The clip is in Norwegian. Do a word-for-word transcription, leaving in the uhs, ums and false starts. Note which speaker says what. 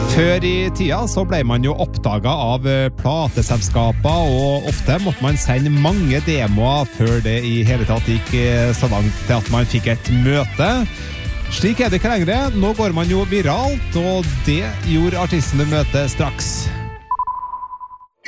Speaker 1: Før i tida så ble man jo oppdaget av plateselskaper, og ofte måtte man sende mange demoer før det i hele tatt gikk så langt til at man fikk et møte. Slik er det ikke lenger. Nå går man jo viralt, og det gjorde artisten du møter straks.